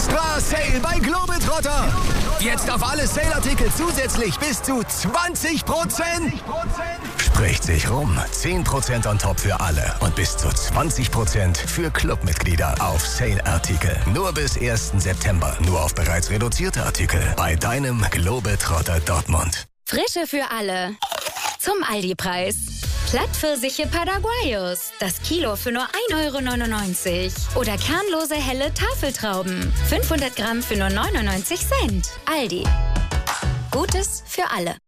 Extra Sale bei Globetrotter. Jetzt auf alle Sale-Artikel zusätzlich bis zu 20%. Spricht sich rum. 10% on top für alle und bis zu 20% für Clubmitglieder auf Sale-Artikel. Nur bis 1. September. Nur auf bereits reduzierte Artikel bei deinem Globetrotter Dortmund. Frische für alle. Zum Aldi-Preis. Plattpfirsiche Paraguayos. Das Kilo für nur 1,99 €. Oder kernlose helle Tafeltrauben. 500 Gramm für nur 99 Cent. Aldi. Gutes für alle.